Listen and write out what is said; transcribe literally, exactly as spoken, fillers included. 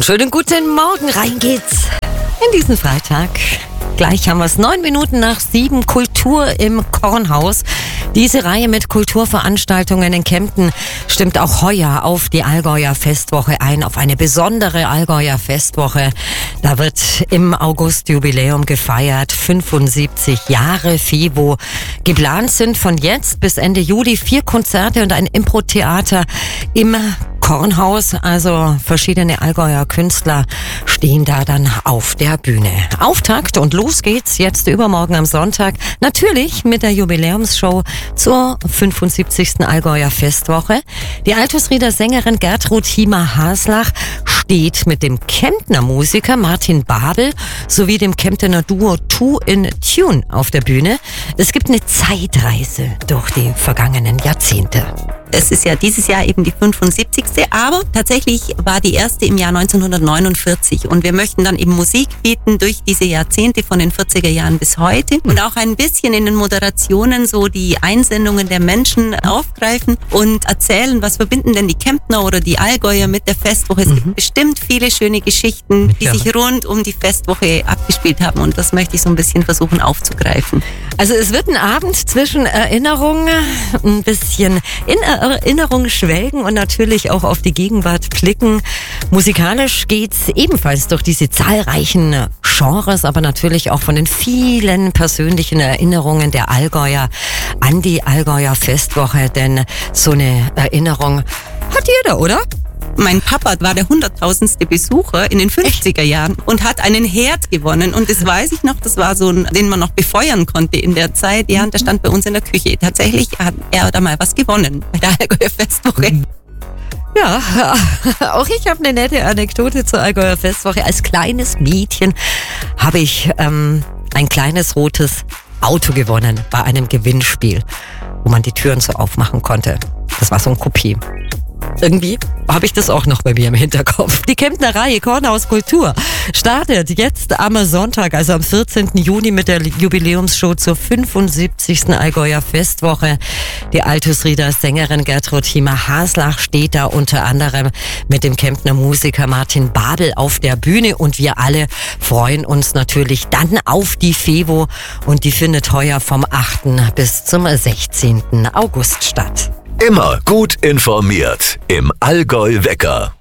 Und schönen guten Morgen, rein geht's in diesen Freitag. Gleich haben wir es, neun Minuten nach sieben, Kultur im Kornhaus. Diese Reihe mit Kulturveranstaltungen in Kempten stimmt auch heuer auf die Allgäuer Festwoche ein, auf eine besondere Allgäuer Festwoche. Da wird im August Jubiläum gefeiert, fünfundsiebzig Jahre FIVO. Geplant sind von jetzt bis Ende Juli vier Konzerte und ein Impro-Theater im Kornhaus, also verschiedene Allgäuer Künstler stehen da dann auf der Bühne. Auftakt und los geht's jetzt übermorgen am Sonntag, natürlich mit der Jubiläumsshow zur fünfundsiebzigsten Allgäuer Festwoche. Die Altusrieder Sängerin Gertrud Hiemer-Haslach steht mit dem Kemptner Musiker Martin Babel sowie dem Kemptener Duo Two in Tune auf der Bühne. Es gibt eine Zeitreise durch die vergangenen Jahrzehnte. Es ist ja dieses Jahr eben die fünfundsiebzigste aber tatsächlich war die erste im Jahr neunzehnhundertneunundvierzig und wir möchten dann eben Musik bieten durch diese Jahrzehnte von den vierziger Jahren bis heute und auch ein bisschen in den Moderationen so die Einsendungen der Menschen aufgreifen und erzählen, was verbinden denn die Kemptner oder die Allgäuer mit der Festwoche. Es mhm. gibt bestimmt viele schöne Geschichten, die ja. sich rund um die Festwoche abgespielt haben und das möchte ich so ein bisschen versuchen aufzugreifen. Also es wird ein Abend zwischen Erinnerungen, ein bisschen in Erinnerung schwelgen und natürlich auch auf die Gegenwart blicken. Musikalisch geht's ebenfalls durch diese zahlreichen Genres, aber natürlich auch von den vielen persönlichen Erinnerungen der Allgäuer an die Allgäuer Festwoche, denn so eine Erinnerung hat jeder, oder? Mein Papa war der hunderttausendste Besucher in den fünfziger Jahren und hat einen Herd gewonnen. Und das weiß ich noch, das war so ein, den man noch befeuern konnte in der Zeit. Ja, und der stand bei uns in der Küche. Tatsächlich hat er da mal was gewonnen bei der Allgäuer Festwoche. Ja, auch ich habe eine nette Anekdote zur Allgäuer Festwoche. Als kleines Mädchen habe ich ähm, ein kleines rotes Auto gewonnen bei einem Gewinnspiel, wo man die Türen so aufmachen konnte. Das war so ein Kopie. Irgendwie habe ich das auch noch bei mir im Hinterkopf. Die Kemptner Reihe Kornhaus Kultur startet jetzt am Sonntag, also am vierzehnten Juni mit der Jubiläumsshow zur fünfundsiebzigsten Allgäuer Festwoche. Die Altusrieder Sängerin Gertrud Hiemer-Haslach steht da unter anderem mit dem Kemptner Musiker Martin Babel auf der Bühne und wir alle freuen uns natürlich dann auf die FIVO und die findet heuer vom achten bis zum sechzehnten August statt. Immer gut informiert im Allgäu Wecker.